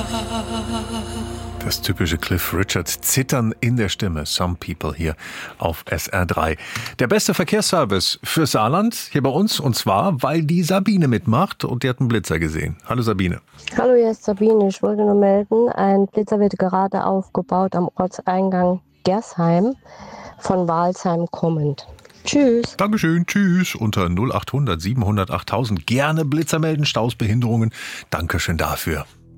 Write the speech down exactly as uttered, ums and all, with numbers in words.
Das typische Cliff Richard Zittern in der Stimme. Some People hier auf S R drei. Der beste Verkehrsservice für Saarland hier bei uns. Und zwar, weil die Sabine mitmacht und die hat einen Blitzer gesehen. Hallo Sabine. Hallo, hier ist Sabine. Ich wollte nur melden, ein Blitzer wird gerade aufgebaut am Ortseingang Gersheim von Walsheim kommend. Tschüss. Dankeschön, tschüss. Unter null achthundert siebenhundert achttausend gerne Blitzer melden, Staus, Behinderungen. Dankeschön dafür.